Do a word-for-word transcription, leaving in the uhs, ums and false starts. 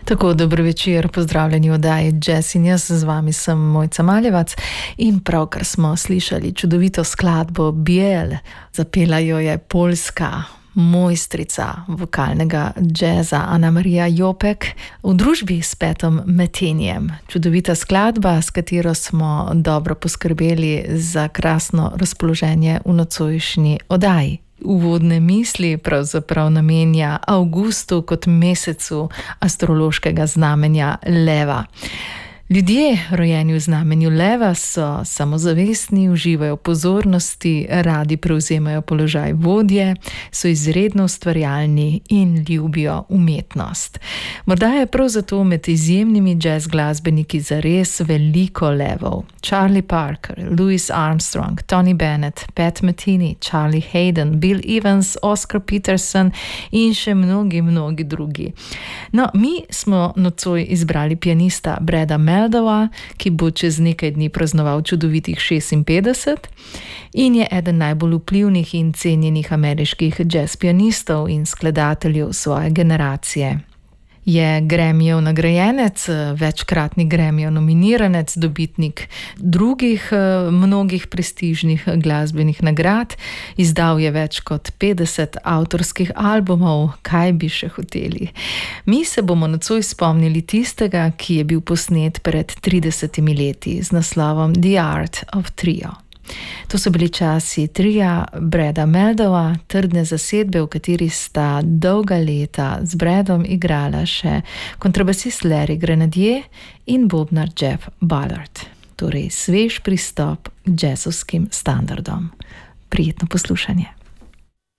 Tako, dobro večer, pozdravljeni v oddaji Jazz in jaz, z vami sem Mojca Maljevac in pravkar smo slišali čudovito skladbo Biel. Zapela jo je poljska mojstrica vokalnega džeza Ana Marija Jopek v družbi s Petom Metenjem. Čudovita skladba, s katero smo dobro poskrbeli za krasno razpoloženje v nocojšnji oddaji. Uvodne misli pravzaprav namenja avgustu kot mesecu astrološkega znamenja leva. Ljudje, rojeni v znamenju leva, so samozavestni, uživajo pozornosti, radi prevzemajo položaj vodje, so izredno ustvarjalni in ljubijo umetnost. Morda je prav zato med izjemnimi jazz glasbeniki zares veliko levov. Charlie Parker, Louis Armstrong, Tony Bennett, Pat Metheny, Charlie Haden, Bill Evans, Oscar Peterson in še mnogi, mnogi drugi. No, mi smo nocoj izbrali pianista Brada Meldova, ki bo čez nekaj dni praznoval čudovitih šestinpetdeset in je eden najbolj vplivnih in cenjenih ameriških jazz pianistov in skladateljev svoje generacije. Je Grammyjev nagrajenec, večkratni Grammyjev nominiranec, dobitnik drugih mnogih prestižnih glasbenih nagrad, izdal je več kot petdeset avtorskih albumov, kaj bi še hoteli. Mi se bomo nocoj spomnili tistega, ki je bil posnet pred tridesetimi leti z naslovom The Art of Trio. To so bili časi tria Brada Meldova, trdne zasedbe, v kateri sta dolga leta z Bradom igrala še kontrabasist Larry Grenadier in bobnar Jeff Ballard. Torej svež pristop k jazzovskim standardom. Prijetno poslušanje.